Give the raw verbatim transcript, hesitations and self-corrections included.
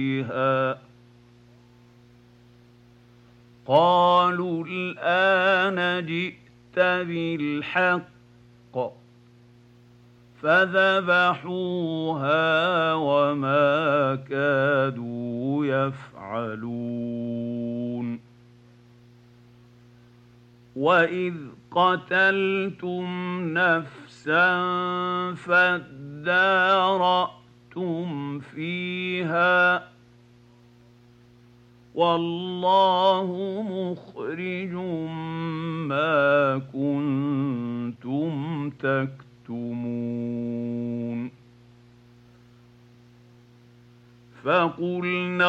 فيها قالوا الآن جئت بالحق فذبحوها وما كادوا يفعلون وإذ قتلتم نفسا فادارأتم فيها والله مخرج ما كنتم تكتمون فقلنا